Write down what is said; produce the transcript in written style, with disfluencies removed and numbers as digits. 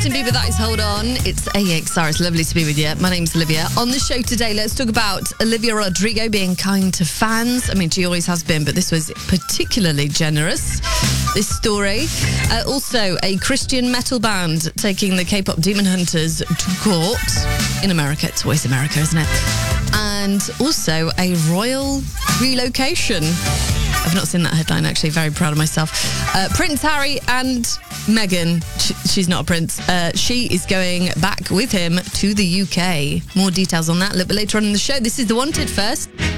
Justin Bieber, that is Hold On. It's AXR. It's lovely to be with you. My name's Olivia. On the show today, let's talk about Olivia Rodrigo being kind to fans. I mean, she always has been, but this was particularly generous, this story. Also, a Christian metal band taking the K-pop Demon Hunters to court. In America, it's always America, isn't it? And also a royal relocation. I've not seen that headline, actually. Very proud of myself. Prince Harry and Meghan, she's not a prince, she is going back with him to the UK. More details on that a little bit later on in the show. This is The Wanted first.